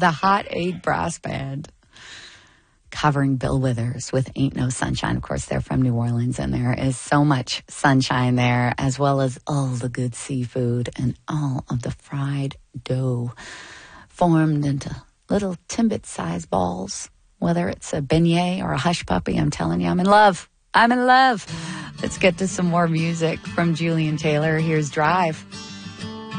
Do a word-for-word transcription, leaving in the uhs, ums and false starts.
the Hot Eight Brass Band, covering Bill Withers with Ain't No Sunshine. Of course, they're from New Orleans, and there is so much sunshine there, as well as all the good seafood and all of the fried dough formed into little Timbit-sized balls. Whether it's a beignet or a hush puppy, I'm telling you, I'm in love. I'm in love. Let's get to some more music from Julian Taylor. Here's Drive.